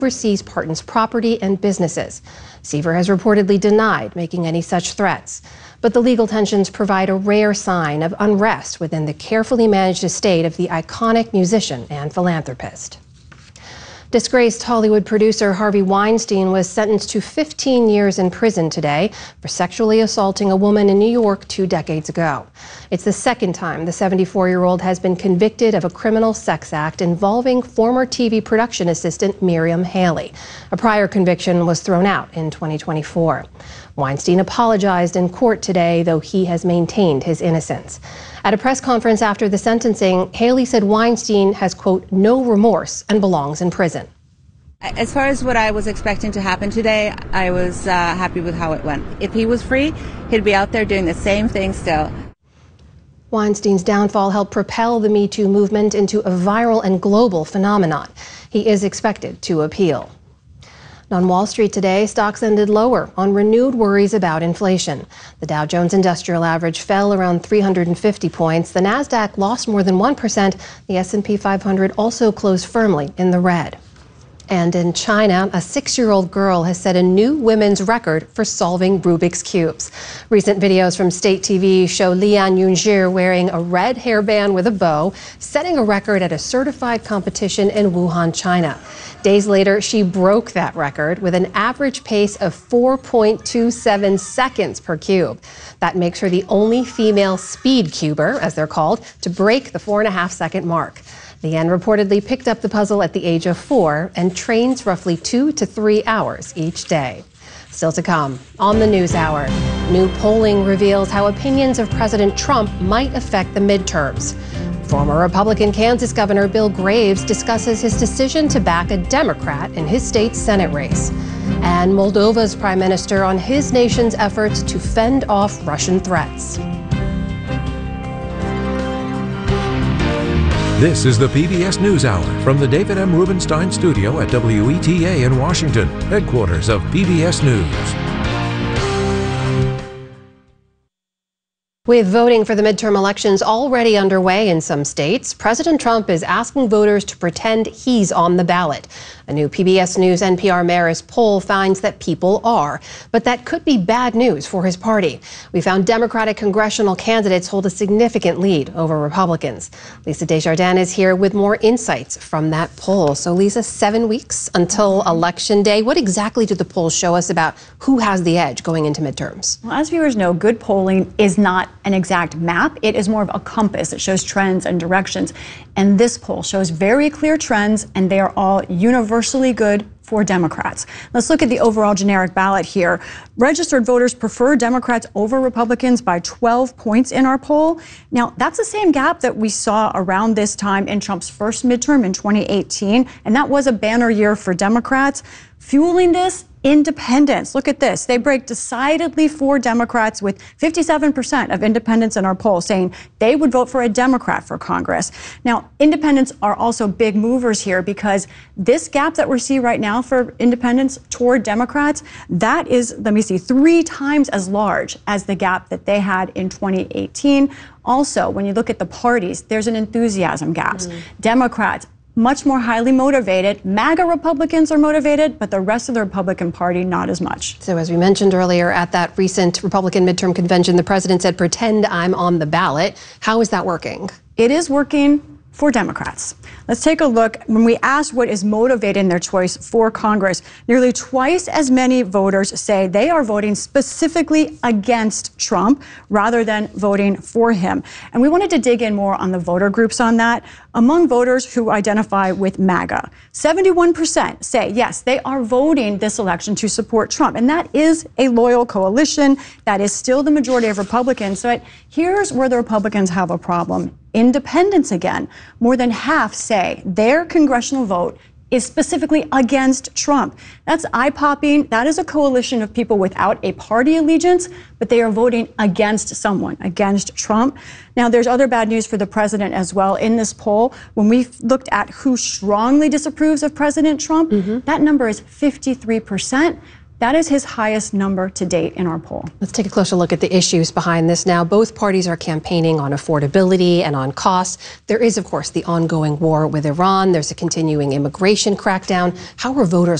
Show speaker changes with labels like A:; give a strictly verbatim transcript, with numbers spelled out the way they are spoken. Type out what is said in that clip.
A: overseas Parton's property and businesses. Seaver has reportedly denied making any such threats. But the legal tensions provide a rare sign of unrest within the carefully managed estate of the iconic musician and philanthropist. Disgraced Hollywood producer Harvey Weinstein was sentenced to fifteen years in prison today for sexually assaulting a woman in New York two decades ago. It's the second time the seventy-four-year-old has been convicted of a criminal sex act involving former T V production assistant Miriam Haley. A prior conviction was thrown out in twenty twenty-four. Weinstein apologized in court today, though he has maintained his innocence. At a press conference after the sentencing, Haley said Weinstein has, quote, no remorse and belongs in prison.
B: As far as what I was expecting to happen today, I was uh, happy with how it went. If he was free, he'd be out there doing the same thing still.
A: Weinstein's downfall helped propel the Me Too movement into a viral and global phenomenon. He is expected to appeal. On Wall Street today, stocks ended lower on renewed worries about inflation. The Dow Jones Industrial Average fell around three hundred fifty points. The Nasdaq lost more than one percent. The S and P five hundred also closed firmly in the red. And in China, a six-year-old girl has set a new women's record for solving Rubik's Cubes. Recent videos from state T V show Lian Yunjie wearing a red hairband with a bow, setting a record at a certified competition in Wuhan, China. Days later, she broke that record with an average pace of four point two seven seconds per cube. That makes her the only female speed cuber, as they're called, to break the four and a half second mark. Lian reportedly picked up the puzzle at the age of four and trains roughly two to three hours each day. Still to come on the News Hour, new polling reveals how opinions of President Trump might affect the midterms. Former Republican Kansas Governor Bill Graves discusses his decision to back a Democrat in his state's Senate race. And Moldova's prime minister on his nation's efforts to fend off Russian threats.
C: This is the P B S NewsHour from the David M. Rubenstein studio at W E T A in Washington, headquarters of P B S News.
A: With voting for the midterm elections already underway in some states, President Trump is asking voters to pretend he's on the ballot. A new P B S News N P R Marist poll finds that people are, but that could be bad news for his party. We found Democratic congressional candidates hold a significant lead over Republicans. Lisa Desjardins is here with more insights from that poll. So Lisa, seven weeks until Election Day. What exactly do the polls show us about who has the edge going into midterms?
D: Well, as viewers know, good polling is not an exact map. It is more of a compass. It shows trends and directions. And this poll shows very clear trends, and they are all universally good for Democrats. Let's look at the overall generic ballot here. Registered voters prefer Democrats over Republicans by twelve points in our poll. Now, that's the same gap that we saw around this time in Trump's first midterm in twenty eighteen, and that was a banner year for Democrats. Fueling this, independents. Look at this. They break decidedly for Democrats with fifty-seven percent of independents in our poll saying they would vote for a Democrat for Congress. Now, independents are also big movers here because this gap that we're seeing right now for independents toward Democrats, that is, let me see, three times as large as the gap that they had in twenty eighteen. Also, when you look at the parties, there's an enthusiasm gap. Mm-hmm. Democrats, much more highly motivated. MAGA Republicans are motivated, but the rest of the Republican Party, not as much.
A: So as we mentioned earlier, at that recent Republican midterm convention, the president said, pretend I'm on the ballot. How is that working?
D: It is working for Democrats. Let's take a look. When we ask what is motivating their choice for Congress, nearly twice as many voters say they are voting specifically against Trump rather than voting for him. And we wanted to dig in more on the voter groups on that. Among voters who identify with MAGA, seventy-one percent say, yes, they are voting this election to support Trump. And that is a loyal coalition. That is still the majority of Republicans. But here's where the Republicans have a problem. Independents again. More than half say their congressional vote is specifically against Trump. That's eye-popping. That is a coalition of people without a party allegiance, but they are voting against someone, against Trump. Now, there's other bad news for the president as well. In this poll, when we looked at who strongly disapproves of President Trump, mm-hmm. that number is fifty-three percent. That is his highest number to date in our poll.
A: Let's take a closer look at the issues behind this now. Both parties are campaigning on affordability and on costs. There is, of course, the ongoing war with Iran. There's a continuing immigration crackdown. How are voters